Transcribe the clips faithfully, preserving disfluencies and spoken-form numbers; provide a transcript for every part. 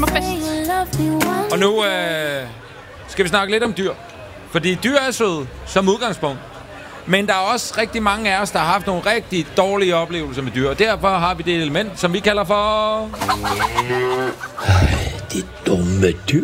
Og nu øh, skal vi snakke lidt om dyr. Fordi dyr er søde, som udgangspunkt. Men der er også rigtig mange af os, der har haft nogle rigtig dårlige oplevelser med dyr. Og derfor har vi det element, som vi kalder for... Det dumme dyr.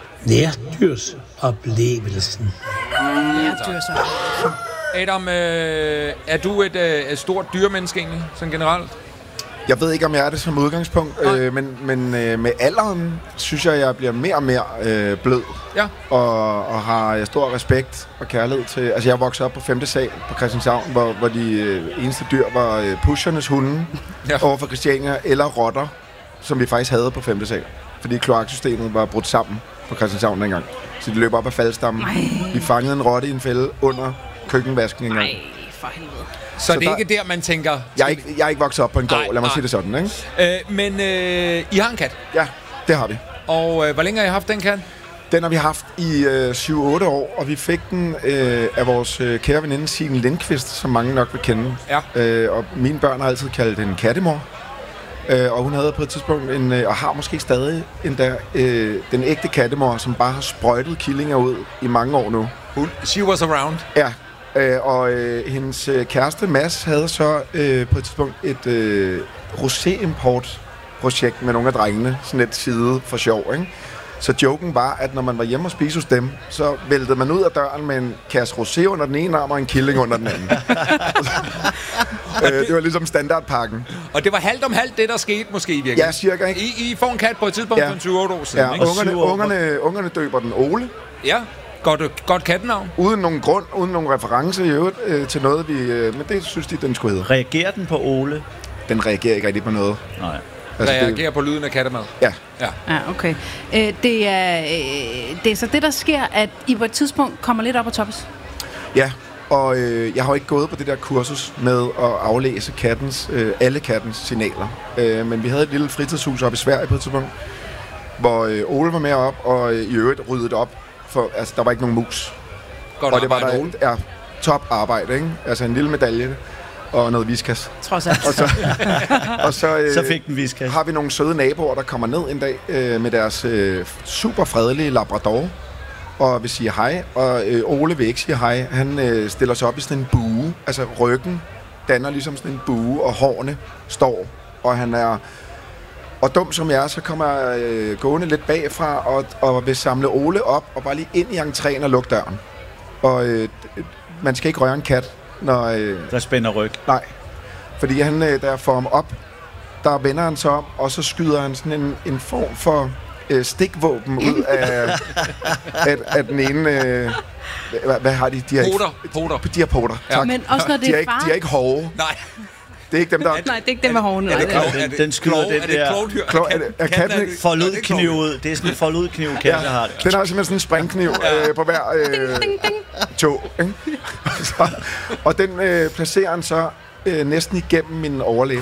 Nærdyrsoplevelsen. Nærdyrsoplevelsen. Adam, øh, er du et, øh, et stort dyrmenneske egentlig, sådan generelt? Jeg ved ikke, om jeg er det som udgangspunkt, øh, men, men øh, med alderen synes jeg, jeg bliver mere og mere øh, blød. Ja. Og, og har stor respekt og kærlighed til... Altså, jeg voksede op på femte sal på Christianshavn, hvor, hvor de øh, eneste dyr var øh, pushernes hunde ja. over for Christiania, eller rotter, som vi faktisk havde på femte sal. Fordi kloaksystemet var brudt sammen på Christianshavn dengang. Så de løb op ad faldstammen. Vi fangede en rotte i en fælde under køkkenvasken engang. Nej, for helvede. Så, så det er der, ikke der, man tænker... Jeg er ikke, jeg er ikke vokset op på en gård, lad mig ej. sige det sådan, ikke? Øh, men øh, I har en kat? Ja, det har vi. Og øh, hvor længe har I haft den kat? Den har vi haft i øh, syv otte år, og vi fik den øh, af vores øh, kære veninde Signe Lindqvist, som mange nok vil kende. Ja. Øh, og mine børn har altid kaldt den kattemor. Øh, og hun havde på et tidspunkt, en, øh, og har måske stadig endda, øh, den ægte kattemor, som bare har sprøjtet killinger ud i mange år nu. Hun, she was around. Ja. Øh, og øh, hendes øh, kæreste Mads havde så øh, på et tidspunkt et øh, rosé-import-projekt med nogle af drengene, sådan et side for sjov, ikke? Så joken var, at når man var hjemme og spise hos dem, så væltede man ud af døren med en kasse rosé under den ene arm og en killing under den anden. øh, det var ligesom standardpakken. Og det var halvt om halvt det, der skete måske i virkeligheden. Ja, cirka, ikke? I, I får en kat på et tidspunkt ja. for en syv otte år siden, ja, ikke? ungerne, ungerne, ungerne døber den Ole. Ja. Godt, godt kattenavn. Uden nogen grund, uden nogen reference i øvrigt øh, til noget, vi... Øh, men det synes de, den skulle hedde. Reagerer den på Ole? Den reagerer ikke rigtig på noget. Nej. Altså, reagerer det... på lyden af kattemad? Ja. Ja, ja okay. Øh, det, er, øh, det er så det, der sker, at I på et tidspunkt kommer lidt op og toppes? Ja, og øh, jeg har jo ikke gået på det der kursus med at aflæse kattens, øh, alle kattens signaler. Øh, men vi havde et lille fritidshus oppe i Sverige på et tidspunkt, hvor øh, Ole var med op og øh, i øvrigt ryddede op. For, altså, der var ikke nogen mus. Godt og det var arbejde, der Ole. Ja, top arbejde, ikke? Altså en lille medalje og noget viskas. Trods alt. Og så, og så, øh, så fik den viskas. Har vi nogle søde naboer, der kommer ned en dag øh, med deres øh, super fredelige labrador og vil sige hej. Og øh, Ole vil ikke sige hej. Han øh, stiller sig op i sådan en bue. Altså ryggen danner ligesom sådan en bue, og hårene står. Og han er... Og dum som jeg er, så kommer jeg øh, gående lidt bagfra og, og vil samle Ole op og bare lige ind i entréen og lukke døren. Og øh, man skal ikke røre en kat, når... Øh, der spænder ryg. Nej, fordi han, øh, der får ham op, der vender han sig om, og så skyder han sådan en, en form for øh, stikvåben ud af, af, af den ene... Øh, hvad, hvad har de? De har poter. Ikke, poter. De har poter, ja. tak. Men også når det de er, er ikke, far... De er ikke hårde. Nej. Det er ikke dem, der... Nej, det er ikke dem med hårene. Er det, er det, den, den skyder den er det der... klovdyr? Klov, er, det, er katten ikke... Fold-ud-kniv ud. Det er sådan en fold-ud-kniv, katten ja, har. Den har simpelthen sådan en springkniv ja. øh, på hver øh, ding, ding, ding. tog. Ikke? så, og den øh, placerer han så øh, næsten igennem min overlæb.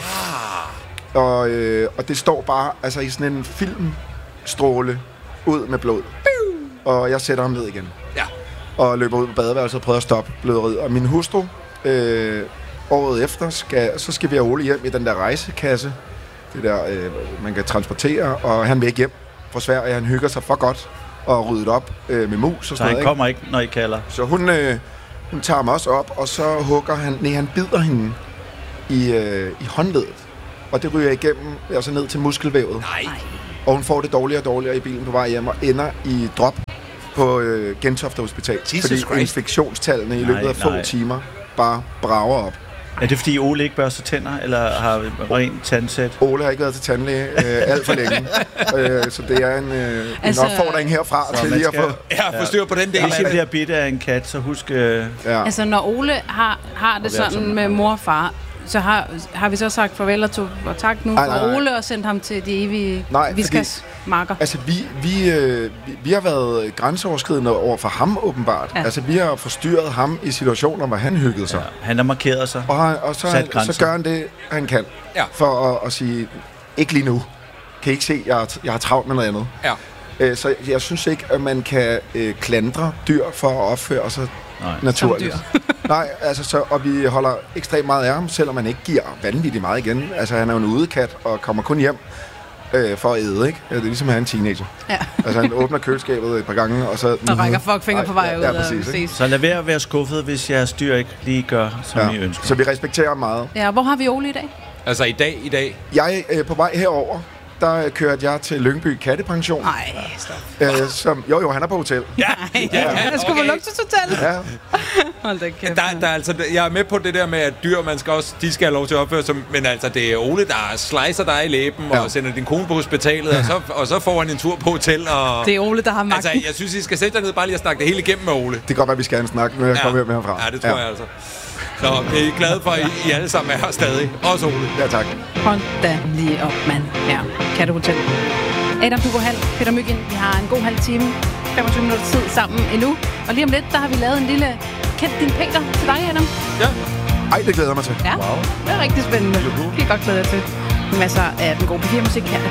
Ah. Og, øh, og det står bare altså i sådan en filmstråle ud med blod. Biu. Og jeg sætter ham ned igen. Ja. Og løber ud på badeværelset og prøver at stoppe bløderiet. Og min hustru... Øh, året efter, skal, så skal vi have Ole hjem i den der rejsekasse, det der, øh, man kan transportere, og han vil ikke hjem fra Sverige, han hygger sig for godt og ryddet op øh, med mus og så sådan noget. Så han kommer ikke, når I kalder? Så hun, øh, hun tager mig også op, og så hugger han, nej, han bider hende i, øh, i håndledet, og det ryger igennem, altså ned til muskelvævet. Nej. Og hun får det dårligere og dårligere i bilen på vej hjem, og ender i drop på øh, Gentofte Hospital, Jesus fordi Christ. infektionstallene i løbet af nej, få nej. timer bare brager op. Er det fordi Ole ikke børster tænder, eller har rent tandsæt? Ole har ikke været til tandlæge øh, alt for længe, øh, så det er en, øh, altså, en opfordring herfra så til lige at få... Ja, få styr på den del. Hvis I bliver bidt af en kat, så husk... Øh, ja. Altså, når Ole har, har det sådan med mor og far, så har, har vi så sagt farvel og, to, og tak nu nej, for nej, nej. Ole og sendt ham til de evige Nej, viskasmarker. Altså, vi, vi, øh, vi, vi har været grænseoverskridende over for ham, åbenbart. Ja. Altså, vi har forstyrret ham i situationer, hvor han hyggede sig. ja, han har markeret sig. Og, han, og så, han, så gør han det, han kan, ja. for at, at sige, ikke lige nu. Kan I ikke se, jeg, jeg har travlt med noget andet. Ja. Øh, så jeg synes ikke, at man kan øh, klandre dyr for at opføre sig Nej. naturligt. Nej, altså så, og vi holder ekstremt meget af ham, selvom man ikke giver vanvittigt meget igen. Altså han er jo en udekat og kommer kun hjem, øh, for at æde, ikke? Det er ligesom at have en teenager. Ja. Altså, han åbner køleskabet et par gange, og så... Og rækker fuckfinger på vej ja, ud. ja, præcis, og ikke? Så lad være at være skuffet, hvis jeres dyr ikke lige gør, som Ja. I ønsker. Så vi respekterer meget. Ja, hvor har vi Ole i dag? Altså i dag, i dag. Jeg øh, på vej herover, der kørte jeg til Lyngby Kattepension. Nej, stop. Øh, som, jo, jo, han er på hotel. Ja, Ja, jeg skulle på luksushotel. Ja. Hold da kæft. Der, der, er altså, jeg er med på det der med, at dyr, man skal også, de skal have lov til at opføre sig, men altså, det er Ole, der slicer dig i læben Ja. og sender din kone på hospitalet, og, så, og så får han en tur på hotel. Og, Det er Ole, der har magten. altså, jeg synes, I skal sætte jer ned bare lige og snakke det hele igennem med Ole. Det kan godt være, vi skal have en snak, når jeg Ja. kommer her med herfra. Ja, det tror ja. jeg altså. Så jeg er glad for, at I, I alle sammen er her stadig. Også Ole. Ja, tak. Hold da lige op, mand. Ja, Kattehotel. Adam Dubohal, Peter Mygind, vi har en god halv time, femogtyve minutter tid sammen endnu. Og lige om lidt, der har vi lavet en lille Kend din Peter til dig, Adam. Ja. Ej, det glæder jeg mig til. Ja, wow. Det er rigtig spændende. Det kan jeg godt glæde jer til. Masser af den gode P fire musik her.